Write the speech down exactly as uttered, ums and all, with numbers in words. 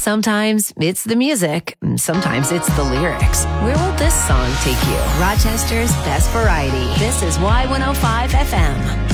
Sometimes it's the music. Sometimes it's the lyrics. Where will this song take you? Rochester's best variety. This is Y one oh five F M.